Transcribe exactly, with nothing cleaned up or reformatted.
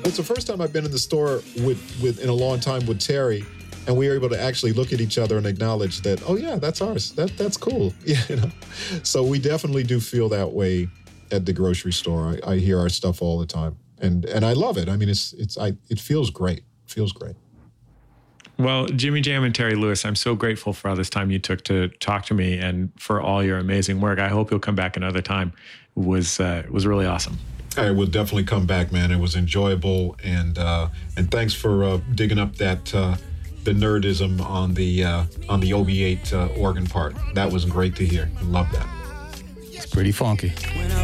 It's the first time I've been in the store with, with in a long time with Terry, and we were able to actually look at each other and acknowledge that, oh yeah, that's ours. That that's cool. You know, so we definitely do feel that way at the grocery store. I, I hear our stuff all the time, and and I love it. I mean, it's it's I it feels great. It feels great. Well, Jimmy Jam and Terry Lewis, I'm so grateful for all this time you took to talk to me and for all your amazing work. I hope you'll come back another time. It was uh, it was really awesome. I will definitely come back, man. It was enjoyable, and uh, and thanks for uh, digging up that uh, the nerdism on the uh, on the O B eight uh, organ part. That was great to hear. I love that. It's pretty funky.